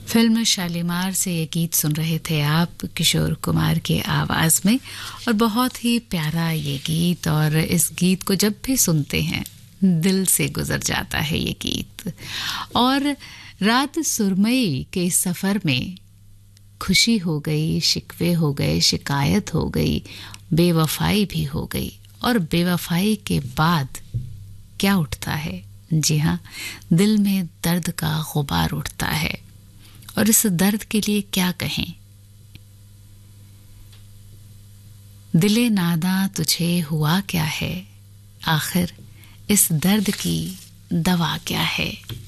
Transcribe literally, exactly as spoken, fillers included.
Film Shalimar से ये गीत सुन रहे थे आप किशोर कुमार के आवाज में। और बहुत ही प्यारा ये गीत, और इस गीत को जब भी सुनते हैं दिल से गुजर जाता है ये गीत। और रात सुरमई के इस सफर में खुशी हो गई, शिकवे हो गए, शिकायत हो गई, बेवफाई भी हो गई। और बेवफाई के बाद क्या उठता है? जी हाँ, दिल में दर्द का गुबार उठता है। और इस दर्द के लिए क्या कहें? दिले नादा तुझे हुआ क्या है, आखिर इस दर्द की दवा क्या है?